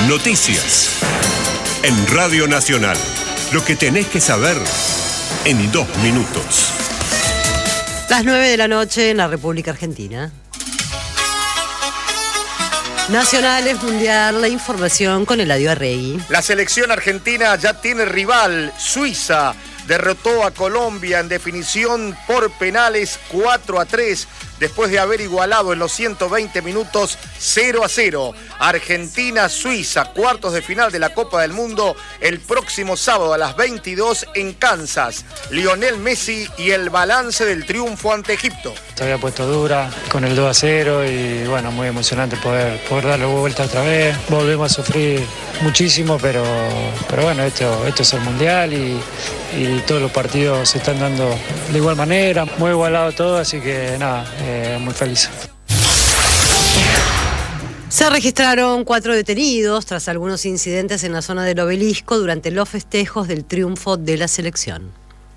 Noticias. En Radio Nacional. Lo que tenés que saber en 2 minutos. Las 9 de la noche en la República Argentina. Nacionales Mundial, la información con Eladio Arregui. La selección argentina ya tiene rival. Suiza derrotó a Colombia en definición por penales 4-3, después de haber igualado en los 120 minutos 0-0. Argentina-Suiza, cuartos de final de la Copa del Mundo, el próximo sábado a las 22 en Kansas. Lionel Messi y el balance del triunfo ante Egipto. Se había puesto dura con el 2-0 y bueno, muy emocionante poder darle vuelta otra vez. Volvemos a sufrir muchísimo, pero bueno, esto es el Mundial y todos los partidos se están dando de igual manera, muy igualado todo, así que nada, muy feliz. Se registraron 4 detenidos tras algunos incidentes en la zona del Obelisco durante los festejos del triunfo de la selección.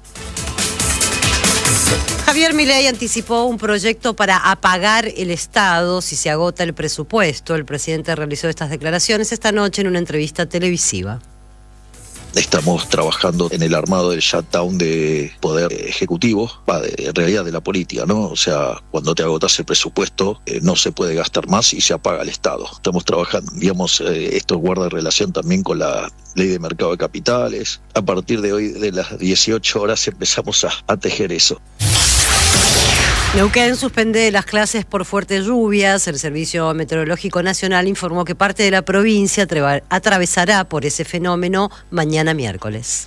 Javier Milei anticipó un proyecto para apagar el Estado si se agota el presupuesto. El presidente realizó estas declaraciones esta noche en una entrevista televisiva. Estamos trabajando en el armado del shutdown de poder ejecutivo, en realidad de la política, ¿no? O sea, cuando te agotas el presupuesto, no se puede gastar más y se apaga el Estado. Estamos trabajando, digamos, esto guarda relación también con la ley de mercado de capitales. A partir de hoy, de las 18 horas, empezamos a tejer eso. Neuquén suspende las clases por fuertes lluvias. El Servicio Meteorológico Nacional informó que parte de la provincia atravesará por ese fenómeno mañana miércoles.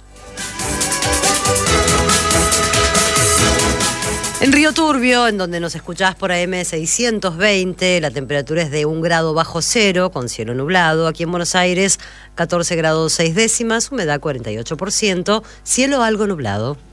En Río Turbio, en donde nos escuchás por AM 620, la temperatura es de 1 grado bajo cero, con cielo nublado. Aquí en Buenos Aires, 14 grados 6 décimas, humedad 48%, cielo algo nublado.